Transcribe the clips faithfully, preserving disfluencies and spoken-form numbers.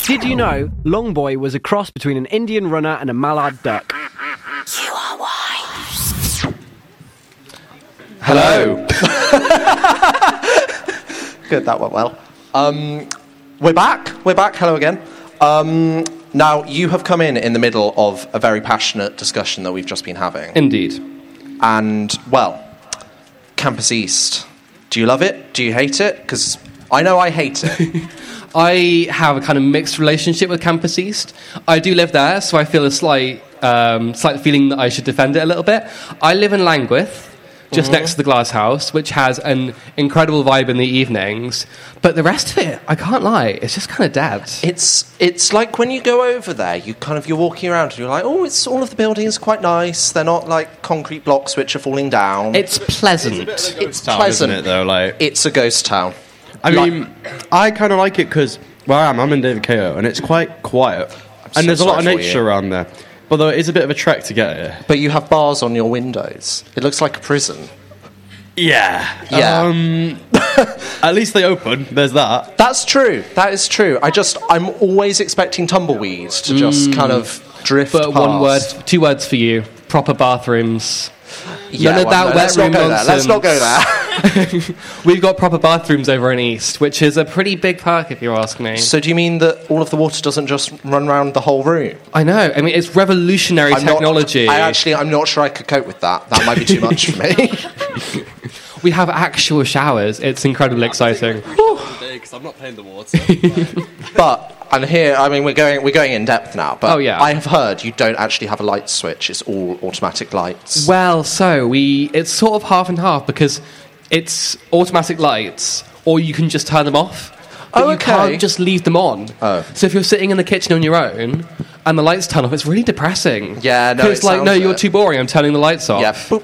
Did you know Longboy was a cross between an Indian runner and a mallard duck? You are why. Hello. Good, that went well. Um, we're back. We're back. Hello again. Um, now, you have come in in the middle of a very passionate discussion that we've just been having. Indeed. And, well, Campus East. Do you love it? Do you hate it? Because I know I hate it. I have a kind of mixed relationship with Campus East. I do live there, so I feel a slight, um, slight feeling that I should defend it a little bit. I live in Langwith, just mm-hmm. next to the Glass House, which has an incredible vibe in the evenings. But the rest of it, I can't lie, it's just kind of dead. It's it's like when you go over there, you kind of you're walking around and you're like, oh, it's all of the buildings quite nice. They're not like concrete blocks which are falling down. It's pleasant. It's, a bit of a it's town, pleasant, isn't it? Though, like it's a ghost town. I mean, I kind of like it because where I am, I'm in David K O, and it's quite quiet, and so there's a lot of sorry for nature you. around there. Although it is a bit of a trek to get here. But you have bars on your windows. It looks like a prison. Yeah. Yeah. Um, at least they open. There's that. That's true. That is true. I just, I'm always expecting tumbleweeds to just kind of drift But past. one word, two words for you. Proper bathrooms. Yeah, None of well, that no, wet let's not room go there. Let's not go nonsense. there. We've got proper bathrooms over in East, which is a pretty big perk if you ask me. So do you mean that all of the water doesn't just run around the whole room? I know. I mean, it's revolutionary I'm not- technology. I actually, I'm not sure I could cope with that. That might be too much for me. We have actual showers. It's incredibly exciting. Because I'm not paying the water. But and here, I mean, we're going we're going in depth now. But Oh, yeah. I have heard you don't actually have a light switch. It's all automatic lights. Well, so we it's sort of half and half because it's automatic lights, or you can just turn them off. But Oh, you okay. can't just leave them on. Oh. So if you're sitting in the kitchen on your own and the lights turn off, it's really depressing. Yeah, no, 'Cause it it's like, sounds no, you're it. too boring. I'm turning the lights off. Yeah. Boop.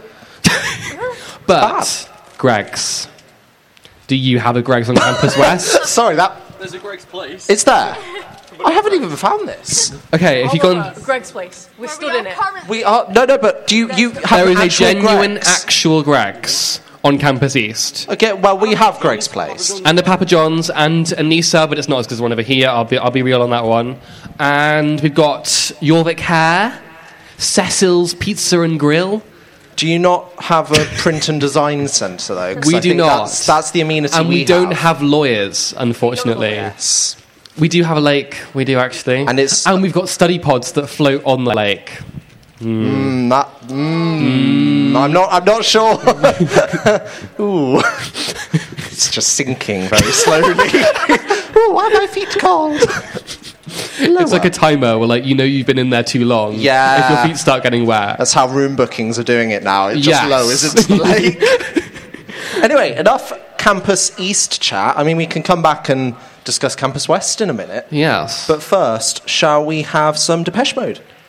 But Greg's, do you have a Greg's on Campus West? Sorry, that There's a Greg's place. it's there. I haven't even found this. Okay, if you Oh, gone, uh, Greg's place. We're stood in it. We are no, no. But do you you have there is a actual genuine Greg's? actual Greg's on Campus East. Okay, well, we have Greg's place. And the Papa John's and Anissa, but it's not as good as one over here. I'll be, I'll be real on that one. And we've got Jorvik Hair, Cecil's Pizza and Grill. Do you not have a print and design centre though? 'Cause We I do think not. That's, that's the amenity And we, we don't have. have lawyers, unfortunately. Yes. We do have a lake. We do, actually. And it's- and we've got study pods that float on the lake. Mm, that, mm, I'm not. I'm not sure. Ooh, it's just sinking very slowly. Ooh, why are my feet cold? It's like a timer where, like, you know you've been in there too long. Yeah. If your feet start getting wet. That's how room bookings are doing it now. It just Yes. lowers into the lake. Anyway, enough Campus East chat. I mean, we can come back and discuss Campus West in a minute. Yes. But first, shall we have some Depeche Mode?